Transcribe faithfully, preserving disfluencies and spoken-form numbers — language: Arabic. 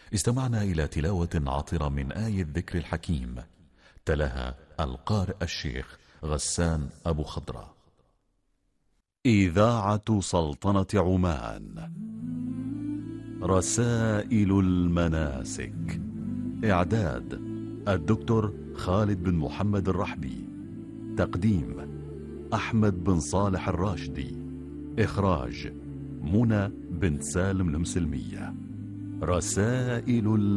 استمعنا إلى تلاوة عطرة من آية الذكر الحكيم، تلاها القارئ الشيخ غسان أبو خضرة. إذاعة سلطنة عمان. رسائل المناسك. إعداد الدكتور خالد بن محمد الرحبي. تقديم أحمد بن صالح الراشدي. إخراج منى بن سالم المسلمية. رسائل